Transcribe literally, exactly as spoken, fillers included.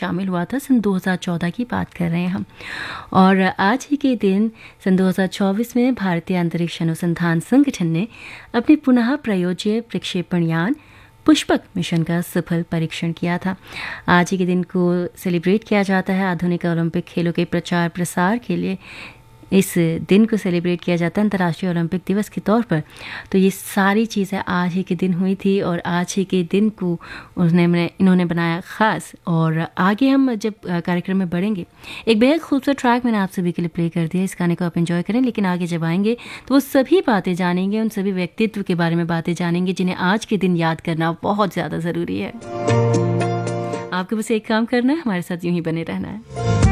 शामिल हुआ था। सन दो हज़ार चौदह की बात कर रहे हैं हम। और आज ही के दिन सन दो हज़ार चौबीस में भारतीय अंतरिक्ष अनुसंधान संगठन ने अपने पुनः प्रयोज्य प्रक्षेपण यान पुष्पक मिशन का सफल परीक्षण किया था। आज ही के दिन को सेलिब्रेट किया जाता है आधुनिक ओलंपिक खेलों के प्रचार प्रसार के लिए। इस दिन को सेलिब्रेट किया जाता है अंतर्राष्ट्रीय ओलंपिक दिवस के तौर पर। तो ये सारी चीज़ें आज ही के दिन हुई थी और आज ही के दिन को उन्होंने इन्होंने बनाया ख़ास। और आगे हम जब कार्यक्रम में बढ़ेंगे, एक बेहद खूबसूरत ट्रैक मैंने आप सभी के लिए प्ले कर दिया, इस गाने को आप एंजॉय करें। लेकिन आगे जब आएंगे तो वो सभी बातें जानेंगे, उन सभी व्यक्तित्व के बारे में बातें जानेंगे जिन्हें आज के दिन याद करना बहुत ज़्यादा ज़रूरी है। आपको बस एक काम करना है, हमारे साथ यूं ही बने रहना है।